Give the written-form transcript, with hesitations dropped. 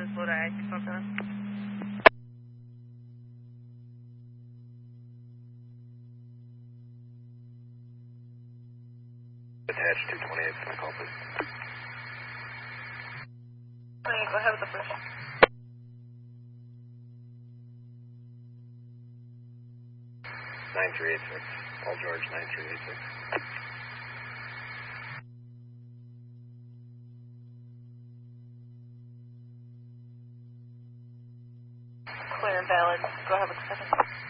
Florida active something. Attached 228 for the call, please. Go ahead with the push. 9386. Paul George 9386. Clear and valid. Go ahead with the second.